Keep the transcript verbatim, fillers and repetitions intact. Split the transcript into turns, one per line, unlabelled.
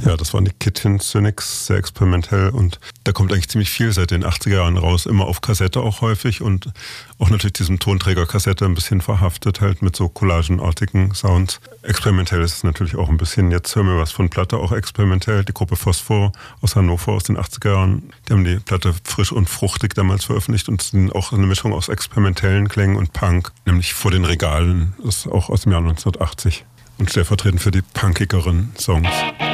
Ja, das waren die Kitchen Cynics, sehr experimentell, und da kommt eigentlich ziemlich viel seit den achtziger Jahren raus, immer auf Kassette auch häufig und auch natürlich diesem Tonträger-Kassette ein bisschen verhaftet, halt mit so collagenartigen Sounds. Experimentell ist es natürlich auch ein bisschen. Jetzt hören wir was von Platte, auch experimentell. Die Gruppe Phosphor aus Hannover aus den achtziger Jahren, die haben die Platte Frisch und Fruchtig damals veröffentlicht und sind auch eine Mischung aus experimentellen Klängen und Punk, nämlich Vor den Regalen, das ist auch aus dem Jahr neunzehnhundertachtzig und stellvertretend für die punkigeren Songs.